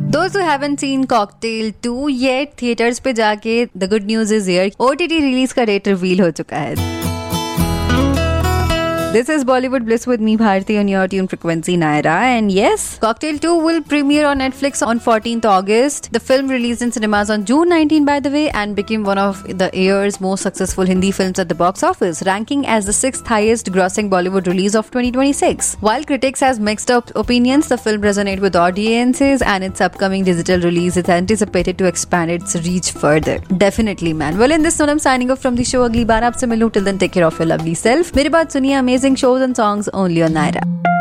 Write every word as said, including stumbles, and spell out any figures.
Those who haven't seen Cocktail two yet, theaters पे जाके the good news is here, O T T release का date reveal हो चुका है. This is Bollywood Bliss with me, Bharti, on your tune frequency Naira. And yes, Cocktail two will premiere on Netflix on fourteenth August. The film released in cinemas on June nineteenth, by the way, and became one of the year's most successful Hindi films at the box office, ranking as the sixth highest grossing Bollywood release of twenty twenty-six. While critics has mixed up opinions, the film resonated with audiences, and its upcoming digital release is anticipated to expand its reach further. Definitely, man. Well, in this note, I'm signing off from the show. अगली बार आपसे मिलूं. Till then, take care of your lovely self. मेरी बात सुनिए, amazing shows and songs only on Naira.